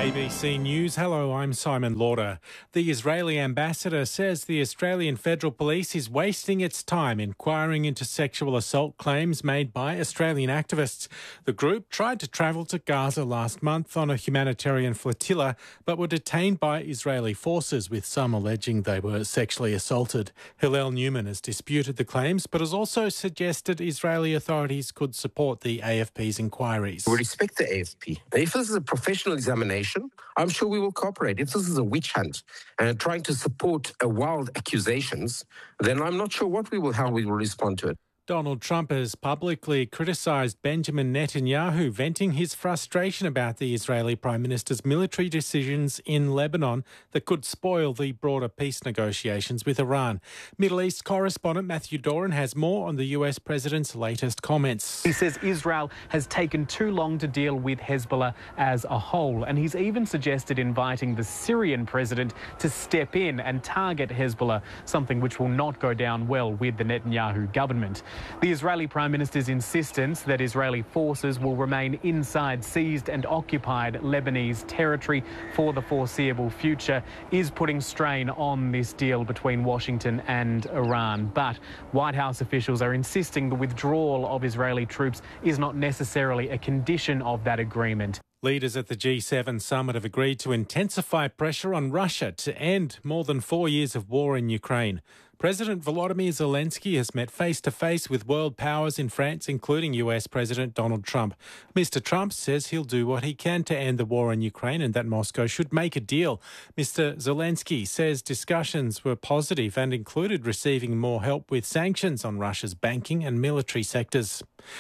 ABC News. Hello, I'm Simon Lauder. The Israeli ambassador says the Australian Federal Police is wasting its time inquiring into sexual assault claims made by Australian activists. The group tried to travel to Gaza last month on a humanitarian flotilla, but were detained by Israeli forces, with some alleging they were sexually assaulted. Hillel Newman has disputed the claims, but has also suggested Israeli authorities could support the AFP's inquiries. We respect the AFP. If this is a professional examination, I'm sure we will cooperate. If this is a witch hunt and trying to support wild accusations, then I'm not sure how we will respond to it. Donald Trump has publicly criticised Benjamin Netanyahu, venting his frustration about the Israeli Prime Minister's military decisions in Lebanon that could spoil the broader peace negotiations with Iran. Middle East correspondent Matthew Doran has more on the US president's latest comments. He says Israel has taken too long to deal with Hezbollah as a whole, and he's even suggested inviting the Syrian president to step in and target Hezbollah, something which will not go down well with the Netanyahu government. The Israeli Prime Minister's insistence that Israeli forces will remain inside seized and occupied Lebanese territory for the foreseeable future is putting strain on this deal between Washington and Iran. But White House officials are insisting the withdrawal of Israeli troops is not necessarily a condition of that agreement. Leaders at the G7 summit have agreed to intensify pressure on Russia to end more than 4 years of war in Ukraine. President Volodymyr Zelensky has met face-to-face with world powers in France, including US President Donald Trump. Mr. Trump says he'll do what he can to end the war in Ukraine and that Moscow should make a deal. Mr. Zelensky says discussions were positive and included receiving more help with sanctions on Russia's banking and military sectors.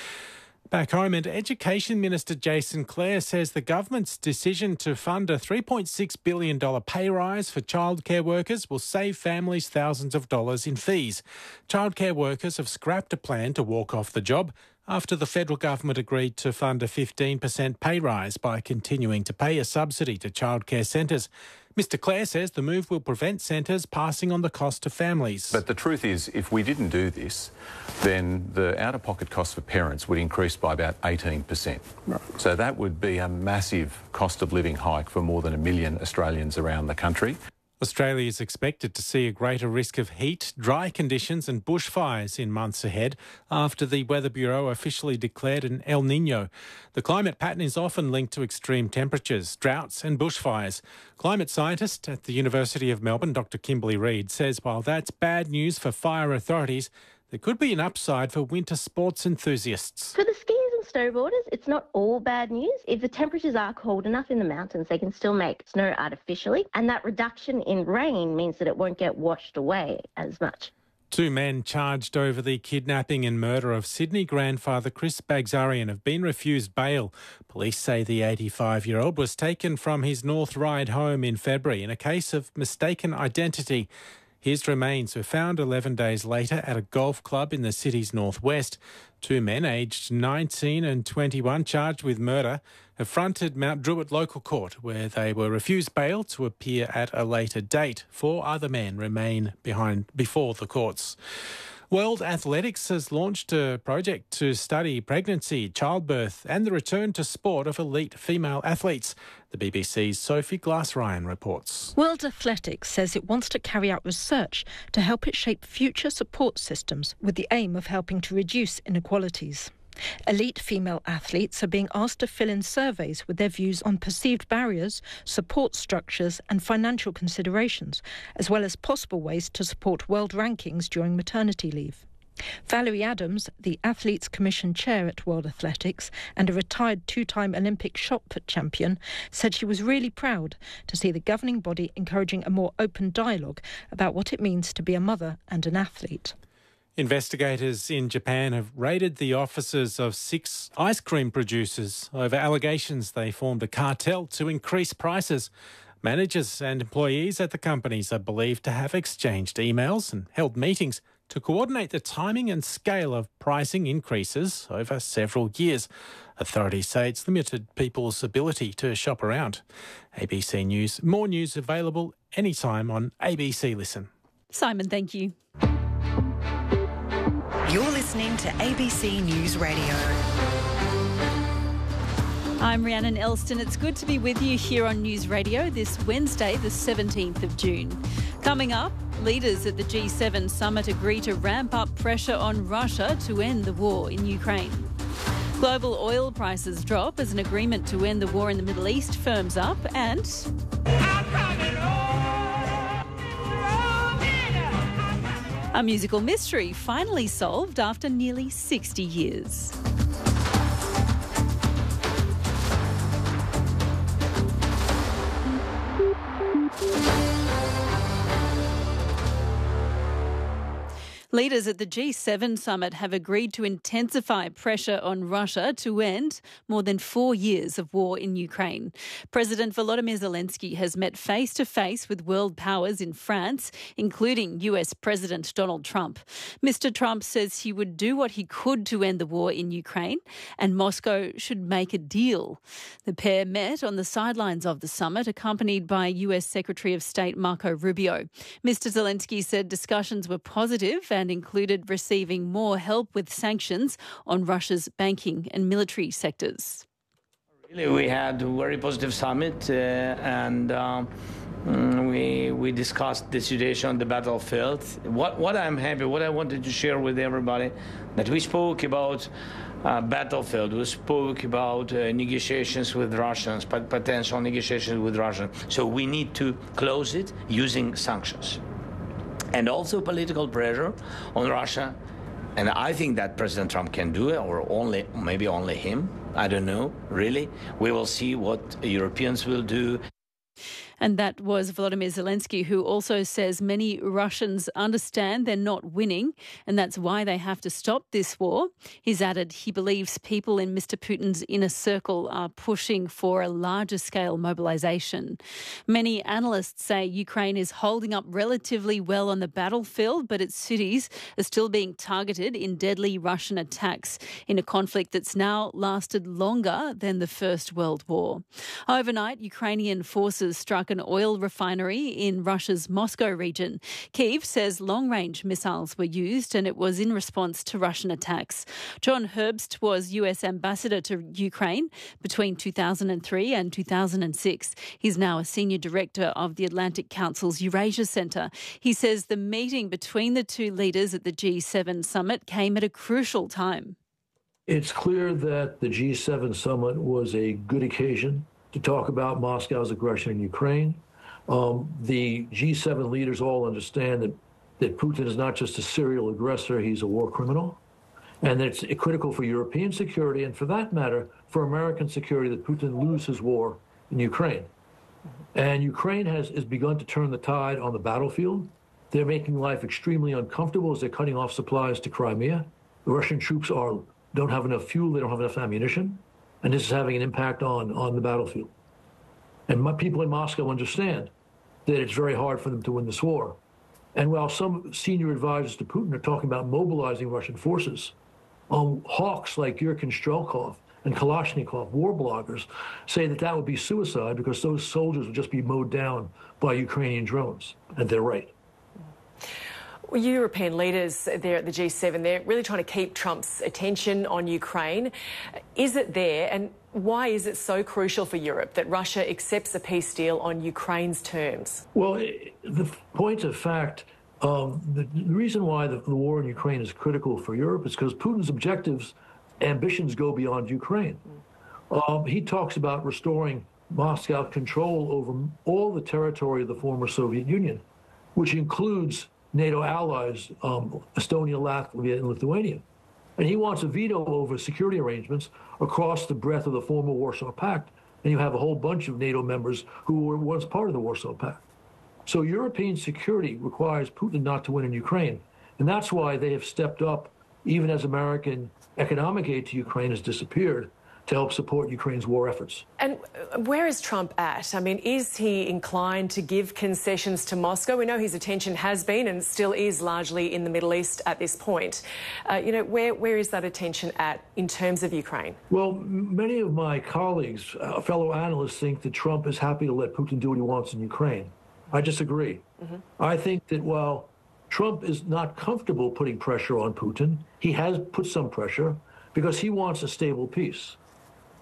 Back home, and Education Minister Jason Clare says the government's decision to fund a $3.6 billion pay rise for childcare workers will save families thousands of dollars in fees. Childcare workers have scrapped a plan to walk off the job after the federal government agreed to fund a 15% pay rise by continuing to pay a subsidy to childcare centres. Mr. Clare says the move will prevent centres passing on the cost to families. But the truth is, if we didn't do this, then the out-of-pocket costs for parents would increase by about 18%. Right. So that would be a massive cost of living hike for more than 1 million Australians around the country. Australia is expected to see a greater risk of heat, dry conditions and bushfires in months ahead after the Weather Bureau officially declared an El Niño. The climate pattern is often linked to extreme temperatures, droughts and bushfires. Climate scientist at the University of Melbourne, Dr Kimberly Reid, says while that's bad news for fire authorities, there could be an upside for winter sports enthusiasts. For the skiers and snowboarders, it's not all bad news. If the temperatures are cold enough in the mountains, they can still make snow artificially, and that reduction in rain means that it won't get washed away as much. 2 men charged over the kidnapping and murder of Sydney grandfather Chris Bagzarian have been refused bail. Police say the 85-year-old was taken from his North Ryde home in February in a case of mistaken identity. His remains were found 11 days later at a golf club in the city's northwest. 2 men aged 19 and 21 charged with murder have fronted Mount Druitt Local Court, where they were refused bail to appear at a later date. 4 other men remain before the courts. World Athletics has launched a project to study pregnancy, childbirth and the return to sport of elite female athletes. The BBC's Sophie Glass-Ryan reports. World Athletics says it wants to carry out research to help it shape future support systems with the aim of helping to reduce inequalities. Elite female athletes are being asked to fill in surveys with their views on perceived barriers, support structures and financial considerations, as well as possible ways to support world rankings during maternity leave. Valerie Adams, the Athletes Commission chair at World Athletics and a retired 2-time Olympic shot put champion, said she was really proud to see the governing body encouraging a more open dialogue about what it means to be a mother and an athlete. Investigators in Japan have raided the offices of 6 ice cream producers over allegations they formed a cartel to increase prices. Managers and employees at the companies are believed to have exchanged emails and held meetings to coordinate the timing and scale of pricing increases over several years. Authorities say it's limited people's ability to shop around. ABC News. More news available anytime on ABC Listen. Simon, thank you. You're listening to ABC News Radio. I'm Rhiannon Elston. It's good to be with you here on News Radio this Wednesday, the 17th of June. Coming up, leaders at the G7 summit agree to ramp up pressure on Russia to end the war in Ukraine. Global oil prices drop as an agreement to end the war in the Middle East firms up, and a musical mystery finally solved after nearly 60 years. Leaders at the G7 summit have agreed to intensify pressure on Russia to end more than 4 years of war in Ukraine. President Volodymyr Zelensky has met face-to-face with world powers in France, including US President Donald Trump. Mr. Trump says he would do what he could to end the war in Ukraine, and Moscow should make a deal. The pair met on the sidelines of the summit, accompanied by US Secretary of State Marco Rubio. Mr. Zelensky said discussions were positive and included receiving more help with sanctions on Russia's banking and military sectors. Really, we had a very positive summit and we discussed the situation on the battlefield. What I'm happy, what I wanted to share with everybody, that we spoke about battlefield, we spoke about negotiations with Russians, potential negotiations with Russia. So we need to close it using sanctions. And also political pressure on Russia. And I think that President Trump can do it, or maybe only him. I don't know, really. We will see what Europeans will do. And that was Volodymyr Zelensky, who also says many Russians understand they're not winning and that's why they have to stop this war. He's added he believes people in Mr. Putin's inner circle are pushing for a larger scale mobilisation. Many analysts say Ukraine is holding up relatively well on the battlefield, but its cities are still being targeted in deadly Russian attacks in a conflict that's now lasted longer than the First World War. Overnight, Ukrainian forces struck an oil refinery in Russia's Moscow region. Kyiv says long-range missiles were used and it was in response to Russian attacks. John Herbst was US ambassador to Ukraine between 2003 and 2006. He's now a senior director of the Atlantic Council's Eurasia Centre. He says the meeting between the two leaders at the G7 summit came at a crucial time. It's clear that the G7 summit was a good occasion to talk about Moscow's aggression in Ukraine. The G7 leaders all understand that Putin is not just a serial aggressor, he's a war criminal. And that it's critical for European security and, for that matter, for American security that Putin lose his war in Ukraine. And Ukraine has begun to turn the tide on the battlefield. They're making life extremely uncomfortable as they're cutting off supplies to Crimea. The Russian troops don't have enough fuel, they don't have enough ammunition. And this is having an impact on the battlefield. And people in Moscow understand that it's very hard for them to win this war. And while some senior advisors to Putin are talking about mobilizing Russian forces, hawks like Yurkin Strelkov and Kalashnikov, war bloggers, say that would be suicide because those soldiers would just be mowed down by Ukrainian drones. And they're right. Well, European leaders there at the G7, they're really trying to keep Trump's attention on Ukraine. Is it there, and why is it so crucial for Europe that Russia accepts a peace deal on Ukraine's terms? Well, the point of fact, the reason why the war in Ukraine is critical for Europe is because Putin's ambitions go beyond Ukraine. He talks about restoring Moscow control over all the territory of the former Soviet Union, which includes NATO allies, Estonia, Latvia, and Lithuania. And he wants a veto over security arrangements across the breadth of the former Warsaw Pact. And you have a whole bunch of NATO members who were once part of the Warsaw Pact. So European security requires Putin not to win in Ukraine. And that's why they have stepped up, even as American economic aid to Ukraine has disappeared, to help support Ukraine's war efforts. And where is Trump at? I mean, is he inclined to give concessions to Moscow? We know his attention has been and still is largely in the Middle East at this point. Where is that attention at in terms of Ukraine? Well, many of my colleagues, fellow analysts, think that Trump is happy to let Putin do what he wants in Ukraine. I disagree. I think that while Trump is not comfortable putting pressure on Putin, he has put some pressure because he wants a stable peace.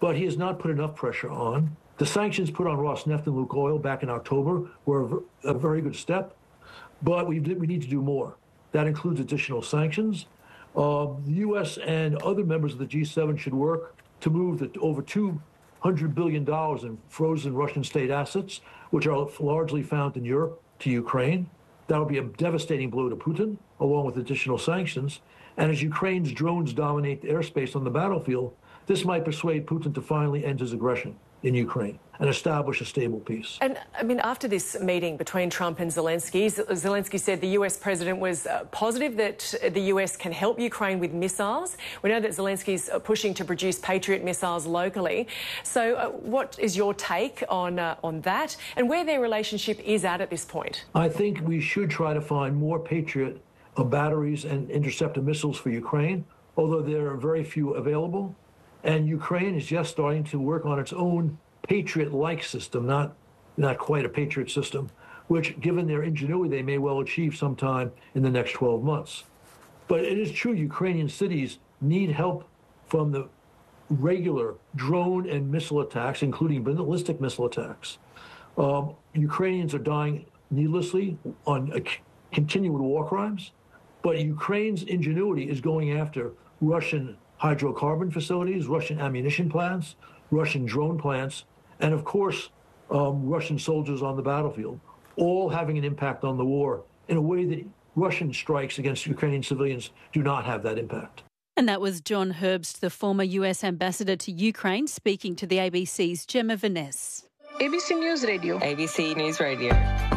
but he has not put enough pressure on. The sanctions put on Rosneft and Lukoil back in October were a very good step, but we need to do more. That includes additional sanctions. The U.S. and other members of the G7 should work to move over $200 billion in frozen Russian state assets, which are largely found in Europe, to Ukraine. That will be a devastating blow to Putin, along with additional sanctions. And as Ukraine's drones dominate the airspace on the battlefield, this might persuade Putin to finally end his aggression in Ukraine and establish a stable peace. And, I mean, after this meeting between Trump and Zelensky, Zelensky said the US president was positive that the US can help Ukraine with missiles. We know that Zelensky's pushing to produce Patriot missiles locally. So what is your take on that and where their relationship is at this point? I think we should try to find more Patriot batteries and interceptor missiles for Ukraine, although there are very few available. And Ukraine is just starting to work on its own Patriot-like system, not quite a Patriot system, which, given their ingenuity, they may well achieve sometime in the next 12 months. But it is true Ukrainian cities need help from the regular drone and missile attacks, including ballistic missile attacks. Ukrainians are dying needlessly on continuing war crimes, but Ukraine's ingenuity is going after Russian hydrocarbon facilities, Russian ammunition plants, Russian drone plants, and of course, Russian soldiers on the battlefield, all having an impact on the war in a way that Russian strikes against Ukrainian civilians do not have that impact. And that was John Herbst, the former US ambassador to Ukraine, speaking to the ABC's Gemma Vaness. ABC News Radio. ABC News Radio.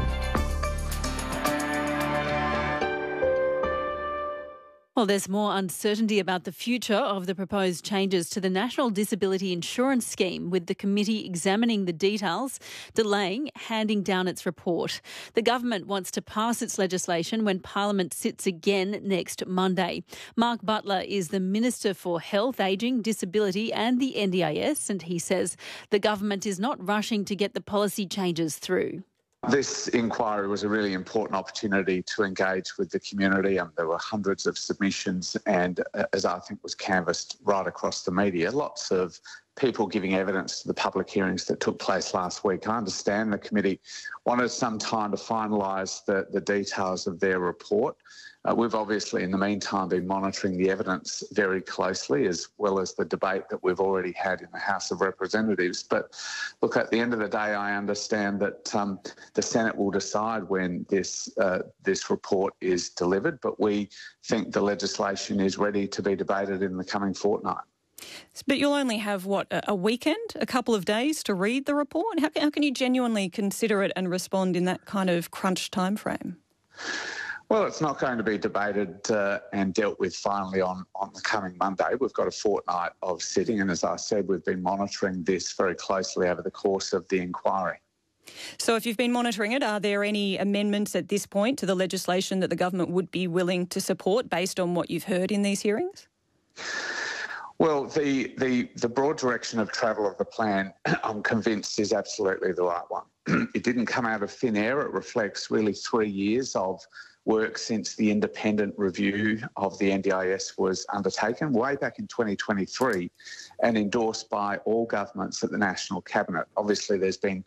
Well, there's more uncertainty about the future of the proposed changes to the National Disability Insurance Scheme, with the committee examining the details, delaying handing down its report. The government wants to pass its legislation when Parliament sits again next Monday. Mark Butler is the Minister for Health, Ageing, Disability and the NDIS, and he says the government is not rushing to get the policy changes through. This inquiry was a really important opportunity to engage with the community. There were hundreds of submissions and, as I think was canvassed right across the media, lots of people giving evidence to the public hearings that took place last week. I understand the committee wanted some time to finalise the details of their report. We've obviously, in the meantime, been monitoring the evidence very closely, as well as the debate that we've already had in the House of Representatives. But look, at the end of the day, I understand that the Senate will decide when this report is delivered, but we think the legislation is ready to be debated in the coming fortnight. But you'll only have, a weekend, a couple of days to read the report? How can you genuinely consider it and respond in that kind of crunch time frame? Well, it's not going to be debated and dealt with finally on the coming Monday. We've got a fortnight of sitting, and as I said, we've been monitoring this very closely over the course of the inquiry. So if you've been monitoring it, are there any amendments at this point to the legislation that the government would be willing to support based on what you've heard in these hearings? Well, the broad direction of travel of the plan, I'm convinced, is absolutely the right one. It didn't come out of thin air. It reflects really 3 years of work since the independent review of the NDIS was undertaken way back in 2023 and endorsed by all governments at the National Cabinet. Obviously, there's been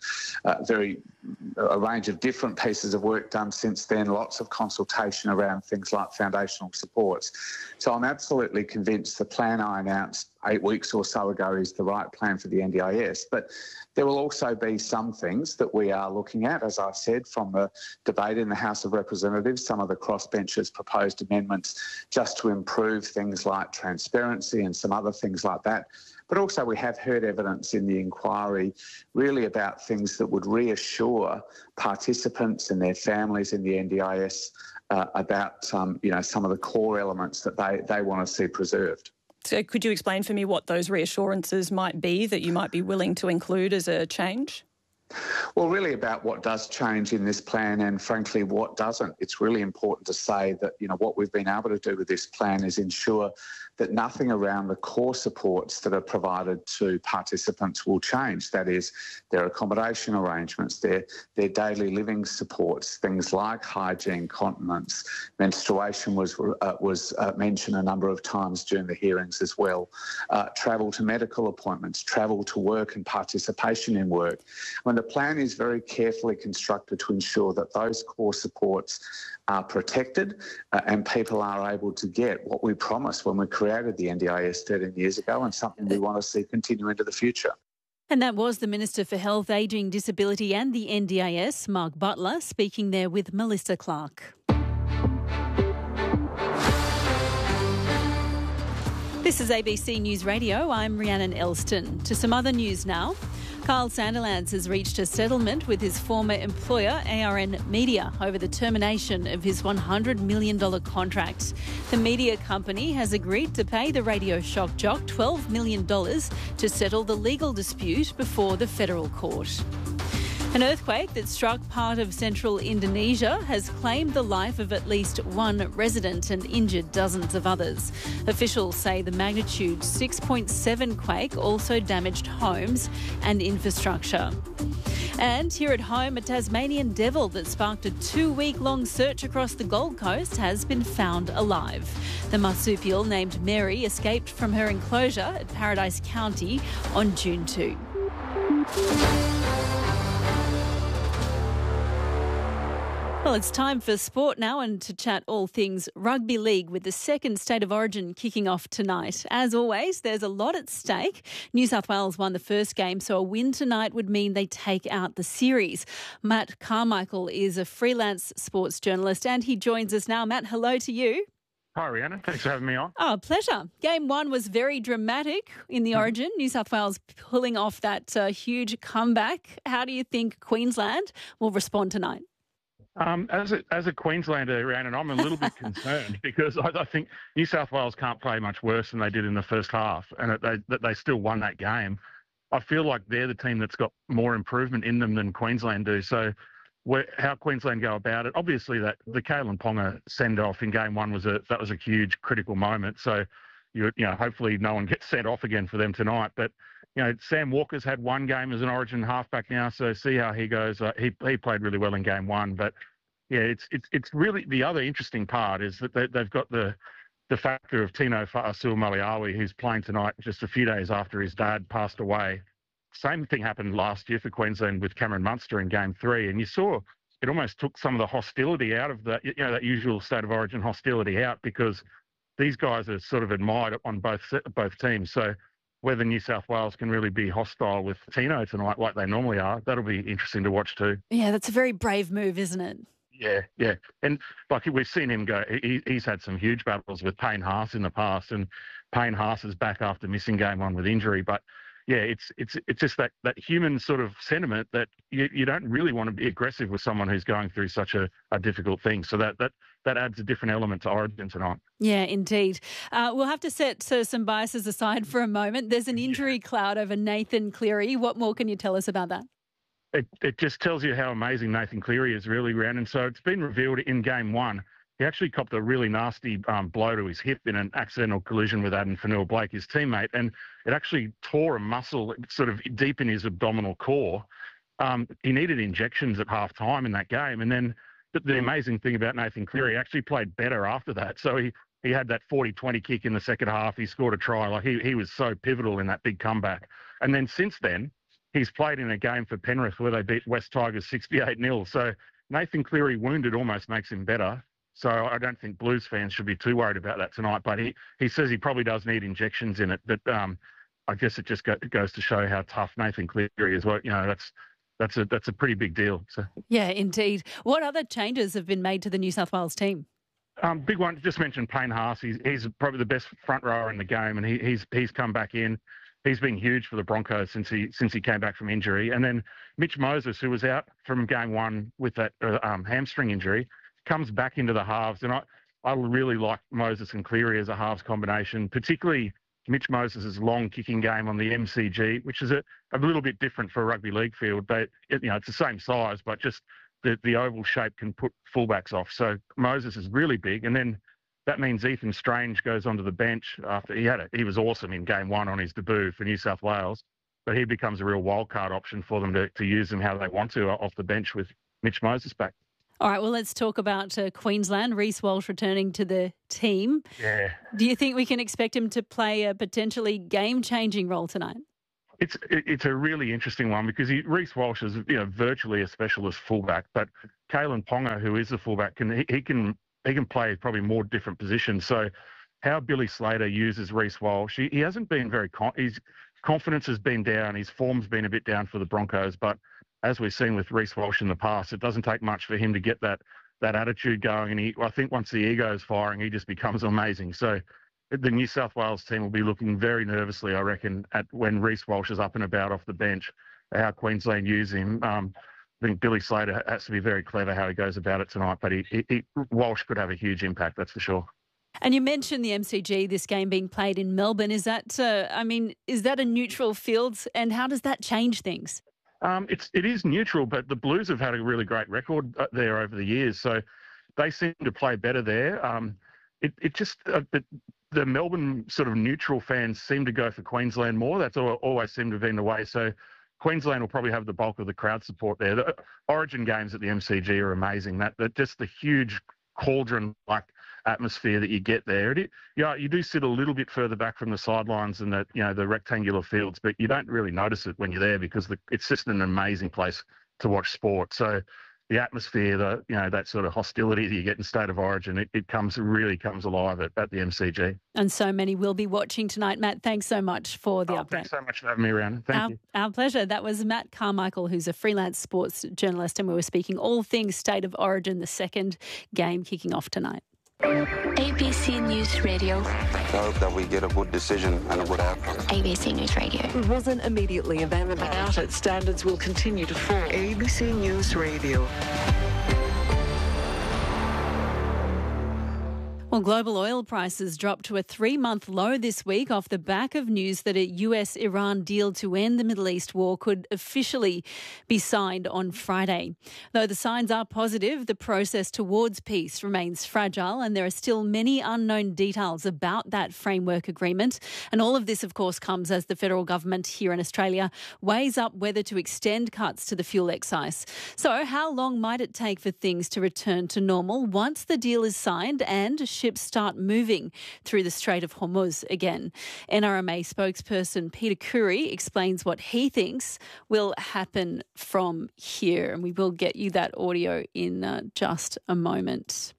a range of different pieces of work done since then, lots of consultation around things like foundational supports. So I'm absolutely convinced the plan I announced 8 weeks or so ago is the right plan for the NDIS. But there will also be some things that we are looking at, as I said, from the debate in the House of Representatives, some of the crossbenchers proposed amendments just to improve things like transparency and some other things like that. But also we have heard evidence in the inquiry really about things that would reassure participants and their families in the NDIS about some of the core elements that they want to see preserved. So could you explain for me what those reassurances might be that you might be willing to include as a change? Well, really about what does change in this plan and, frankly, what doesn't. It's really important to say that, what we've been able to do with this plan is ensure that nothing around the core supports that are provided to participants will change. That is, their accommodation arrangements, their daily living supports, things like hygiene, continence, menstruation was mentioned a number of times during the hearings as well, travel to medical appointments, travel to work and participation in work. When the plan is very carefully constructed to ensure that those core supports are protected and people are able to get what we promised when we created the NDIS 13 years ago, and something we want to see continue into the future. And that was the Minister for Health, Ageing, Disability and the NDIS, Mark Butler, speaking there with Melissa Clark. This is ABC News Radio. I'm Rhiannon Elston. To some other news now. Carl Sandilands has reached a settlement with his former employer, ARN Media, over the termination of his $100 million contract. The media company has agreed to pay the radio shock jock $12 million to settle the legal dispute before the federal court. An earthquake that struck part of central Indonesia has claimed the life of at least one resident and injured dozens of others. Officials say the magnitude 6.7 quake also damaged homes and infrastructure. And here at home, a Tasmanian devil that sparked a 2-week-long search across the Gold Coast has been found alive. The marsupial named Mary escaped from her enclosure at Paradise County on June 2. Well, it's time for sport now and to chat all things rugby league with the second State of Origin kicking off tonight. As always, there's a lot at stake. New South Wales won the first game, so a win tonight would mean they take out the series. Matt Carmichael is a freelance sports journalist and he joins us now. Matt, hello to you. Hi, Rhiannon. Thanks for having me on. Oh, pleasure. Game one was very dramatic in the Origin. New South Wales pulling off that huge comeback. How do you think Queensland will respond tonight? As a Queenslander, Rhiannon, I'm a little bit concerned because I think New South Wales can't play much worse than they did in the first half, and that they still won that game. I feel like they're the team that's got more improvement in them than Queensland do. So how Queensland go about it, obviously that the Kalen Ponga send-off in game one was a huge critical moment. So hopefully no one gets sent off again for them tonight. But Sam Walker's had one game as an Origin halfback now, so see how he goes. He played really well in game one, but yeah, it's really the other interesting part is that they've got the factor of Tino Fa'asuamaleaui, who's playing tonight just a few days after his dad passed away. Same thing happened last year for Queensland with Cameron Munster in game three, and you saw it almost took some of the hostility out of that usual State of Origin hostility out, because these guys are sort of admired on both teams. So whether New South Wales can really be hostile with Tino tonight like they normally are, that'll be interesting to watch too. Yeah, that's a very brave move, isn't it? Yeah. And like we've seen him go, he's had some huge battles with Payne Haas in the past, and Payne Haas is back after missing game one with injury. But yeah, it's just that human sort of sentiment that you don't really want to be aggressive with someone who's going through such a difficult thing. So that adds a different element to Origin tonight. Yeah, indeed. We'll have to set some biases aside for a moment. There's an injury cloud over Nathan Cleary. What more can you tell us about that? It just tells you how amazing Nathan Cleary is, really, Rhiannon. So it's been revealed in game one. He actually copped a really nasty blow to his hip in an accidental collision with Adam Fanua-Blake, his teammate, and it actually tore a muscle sort of deep in his abdominal core. He needed injections at half time in that game. And then the amazing thing about Nathan Cleary, he actually played better after that. So he had that 40-20 kick in the second half. He scored a try. Like he was so pivotal in that big comeback. And then since then, he's played in a game for Penrith where they beat West Tigers 68-0. So Nathan Cleary wounded almost makes him better. So I don't think Blues fans should be too worried about that tonight. But he says he probably does need injections in it. But I guess it just goes to show how tough Nathan Cleary is. Well, that's a pretty big deal. So. Yeah, indeed. What other changes have been made to the New South Wales team? Big one, just mentioned Payne Haas. He's probably the best front rower in the game, and he's come back in. He's been huge for the Broncos since he came back from injury. And then Mitch Moses, who was out from game one with that hamstring injury, comes back into the halves. And I really like Moses and Cleary as a halves combination. Particularly, Mitch Moses' long kicking game on the MCG, which is a little bit different for a rugby league field. It's the same size, but just the oval shape can put fullbacks off. So Moses is really big. And then that means Ethan Strange goes onto the bench after he was awesome in game one on his debut for New South Wales, but he becomes a real wildcard option for them to use him how they want to off the bench with Mitch Moses back. All right, well, let's talk about Queensland. Reece Walsh returning to the team. Yeah. Do you think we can expect him to play a potentially game-changing role tonight? It's a really interesting one because Reece Walsh is virtually a specialist fullback, but Kalen Ponga, who is a fullback, he can play probably more different positions. So how Billy Slater uses Reece Walsh, he hasn't been very his confidence has been down, his form's been a bit down for the Broncos, but as we've seen with Reece Walsh in the past, it doesn't take much for him to get that attitude going. And I think once the ego is firing, he just becomes amazing. So the New South Wales team will be looking very nervously, I reckon, at when Reece Walsh is up and about off the bench, how Queensland use him. I think Billy Slater has to be very clever how he goes about it tonight, but Walsh could have a huge impact, that's for sure. And you mentioned the MCG, this game being played in Melbourne. Is that a neutral field, and how does that change things? It is neutral, but the Blues have had a really great record there over the years, so they seem to play better there. The Melbourne sort of neutral fans seem to go for Queensland more. That's always seemed to have been the way. So Queensland will probably have the bulk of the crowd support there. The Origin games at the MCG are amazing. That just the huge cauldron-like atmosphere that you get there. You do sit a little bit further back from the sidelines and the rectangular fields, but you don't really notice it when you're there because it's just an amazing place to watch sport. So the atmosphere, that sort of hostility that you get in State of Origin, it really comes alive at the MCG. And so many will be watching tonight. Matt, thanks so much for the update. Thanks so much for having me around. Thank you. Our pleasure. That was Matt Carmichael, who's a freelance sports journalist, and we were speaking all things State of Origin, the second game kicking off tonight. ABC News Radio. I hope that we get a good decision and a good outcome. ABC News Radio. It wasn't immediately available. Outage standards will continue to fall. ABC News Radio. Well, global oil prices dropped to a 3-month low this week off the back of news that a US-Iran deal to end the Middle East war could officially be signed on Friday. Though the signs are positive, the process towards peace remains fragile and there are still many unknown details about that framework agreement. And all of this, of course, comes as the federal government here in Australia weighs up whether to extend cuts to the fuel excise. So how long might it take for things to return to normal once the deal is signed and ships start moving through the Strait of Hormuz again? NRMA spokesperson Peter Curry explains what he thinks will happen from here, and we will get you that audio in just a moment.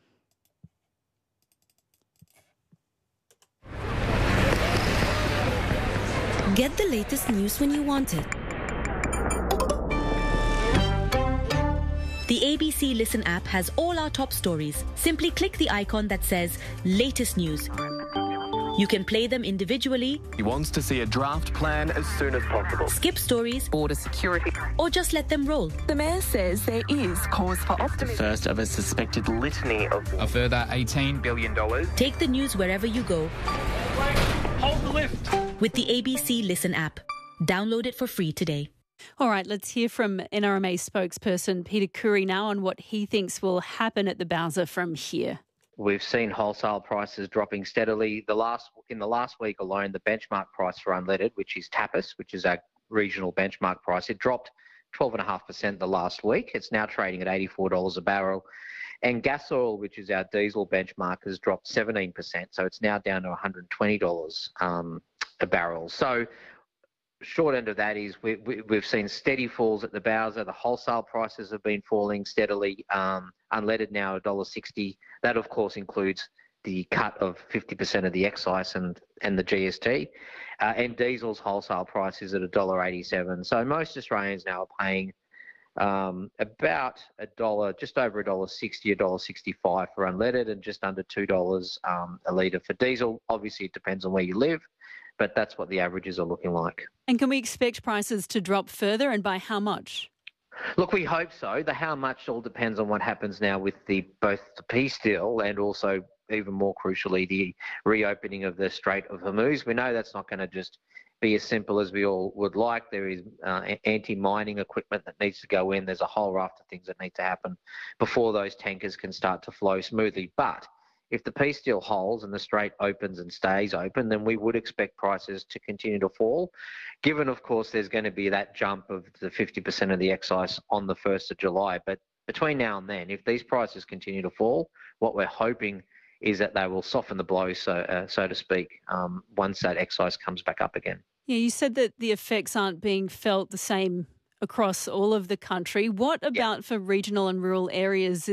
Get the latest news when you want it. The ABC Listen app has all our top stories. Simply click the icon that says Latest News. You can play them individually. He wants to see a draft plan as soon as possible. Skip stories. Border security. Or just let them roll. The Mayor says there is cause for optimism. First of a suspected litany of a further $18 billion. Take the news wherever you go. Hold the lift. With the ABC Listen app. Download it for free today. All right, let's hear from NRMA spokesperson Peter Curry now on what he thinks will happen at the Bowser from here. We've seen wholesale prices dropping steadily. In the last week alone, the benchmark price for unleaded, which is Tapas, which is our regional benchmark price, it dropped 12.5% the last week. It's now trading at $84 a barrel. And gas oil, which is our diesel benchmark, has dropped 17%. So it's now down to $120 a barrel. So short end of that is we've seen steady falls at the Bowser. The wholesale prices have been falling steadily. Unleaded now $1.60. That, of course, includes the cut of 50% of the excise and the GST. And diesel's wholesale price is at $1.87. So most Australians now are paying about $1, just over $1.60, $1.65 for unleaded, and just under $2 a litre for diesel. Obviously, it depends on where you live, but that's what the averages are looking like. And can we expect prices to drop further, and by how much? Look, we hope so. The how much all depends on what happens now with both the peace deal and also even more crucially, the reopening of the Strait of Hormuz. We know that's not going to just be as simple as we all would like. There is anti-mining equipment that needs to go in. There's a whole raft of things that need to happen before those tankers can start to flow smoothly. But if the peace deal holds and the strait opens and stays open, then we would expect prices to continue to fall, given, of course, there's going to be that jump of the 50% of the excise on the 1st of July. But between now and then, if these prices continue to fall, what we're hoping is that they will soften the blow, so to speak, once that excise comes back up again. Yeah, you said that the effects aren't being felt the same across all of the country. What about for regional and rural areas?